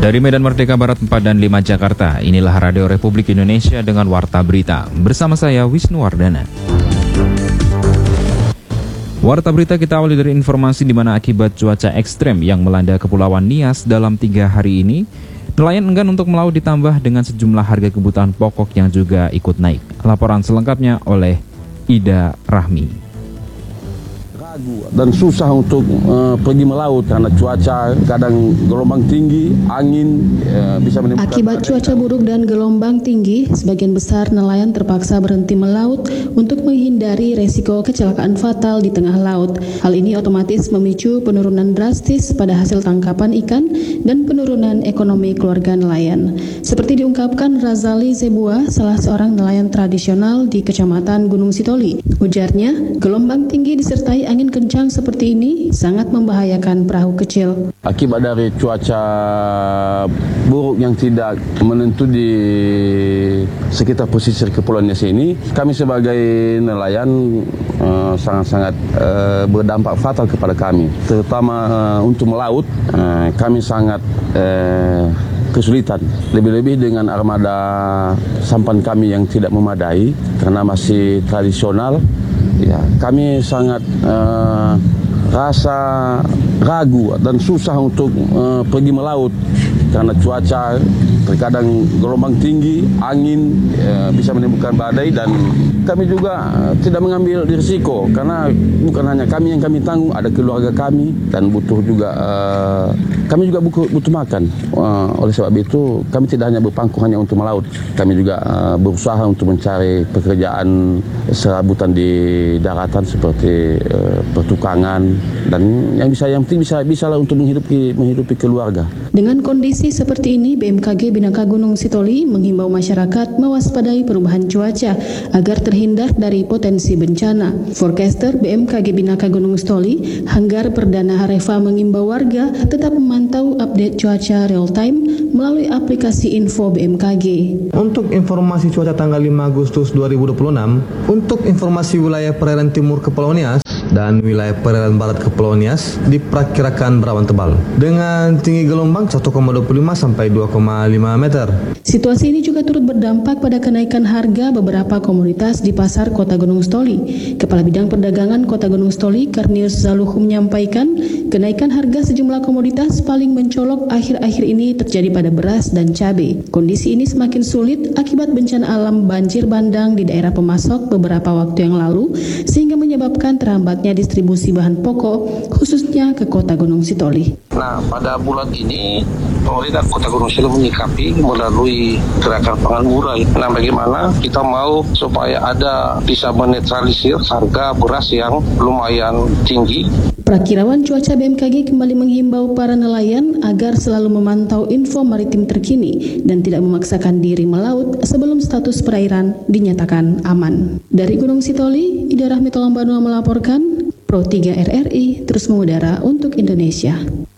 Dari Medan Merdeka Barat 4 dan 5 Jakarta, inilah Radio Republik Indonesia dengan Warta Berita. Bersama saya Wisnu Wardana. Warta Berita kita awali dari informasi di mana akibat cuaca ekstrem yang melanda Kepulauan Nias dalam 3 hari ini, nelayan enggan untuk melaut ditambah dengan sejumlah harga kebutuhan pokok yang juga ikut naik. Laporan selengkapnya oleh Ida Rahmi. Ragu dan susah untuk pergi melaut karena cuaca kadang gelombang tinggi, angin bisa menimbulkan. Akibat cuaca buruk dan gelombang tinggi, sebagian besar nelayan terpaksa berhenti melaut untuk menghindari resiko kecelakaan fatal di tengah laut. Hal ini otomatis memicu penurunan drastis pada hasil tangkapan ikan dan penurunan ekonomi keluarga nelayan. Seperti diungkapkan Razali Zebua, salah seorang nelayan tradisional di Kecamatan Gunung Sitoli. Ujarnya, gelombang tinggi disertai angin kencang seperti ini sangat membahayakan perahu kecil. Akibat dari cuaca buruk yang tidak menentu di sekitar pesisir Kepulauan Nias ini, kami sebagai nelayan sangat-sangat berdampak fatal kepada kami. Terutama untuk melaut, kami sangat kesulitan. Lebih-lebih dengan armada sampan kami yang tidak memadai karena masih tradisional. Ya, kami sangat rasa ragu dan susah untuk pergi melaut karena cuaca terkadang gelombang tinggi, angin bisa menimbulkan badai, dan kami juga tidak mengambil risiko karena bukan hanya kami yang kami tanggung, ada keluarga kami dan butuh juga kami juga butuh makan. Oleh sebab itu kami tidak hanya berpangku hanya untuk melaut, kami juga berusaha untuk mencari pekerjaan serabutan di daratan seperti pertukangan dan yang penting bisa lah untuk menghidupi keluarga. Dengan kondisi seperti ini, BMKG Binaga Gunung Sitoli menghimbau masyarakat mewaspadai perubahan cuaca agar terhindar dari potensi bencana. Forecaster BMKG Binaga Gunung Sitoli, Hanggar Perdana Hareva, mengimbau warga tetap memantau update cuaca real time melalui aplikasi info BMKG. Untuk informasi cuaca tanggal 5 Agustus 2026, untuk informasi wilayah perairan timur Kepulauan Nias dan wilayah perairan barat Kepulauan Nias diperkirakan berawan tebal dengan tinggi gelombang 1,25 sampai 2,5 meter. Situasi ini juga turut berdampak pada kenaikan harga beberapa komoditas di pasar Kota Gunung Sitoli. Kepala Bidang Perdagangan Kota Gunung Sitoli, Karnius Zaluh, menyampaikan kenaikan harga sejumlah komoditas paling mencolok akhir-akhir ini terjadi pada beras dan cabai. Kondisi ini semakin sulit akibat bencana alam banjir bandang di daerah pemasok beberapa waktu yang lalu, sehingga menyebabkan terhambatnya distribusi bahan pokok khususnya ke Kota Gunung Sitoli. Nah, pada bulan ini pemerintah Kota Gunung Sitoli menyikapi melalui gerakan pangan murah. Nah, bagaimana kita mau supaya bisa menetralisir harga beras yang lumayan tinggi. Prakirawan cuaca BMKG kembali menghimbau para nelayan agar selalu memantau info maritim terkini dan tidak memaksakan diri melaut sebelum status perairan dinyatakan aman. Dari Gunung Sitoli, Ida Rahmi Tolongbanua melaporkan. Pro 3 RRI terus mengudara untuk Indonesia.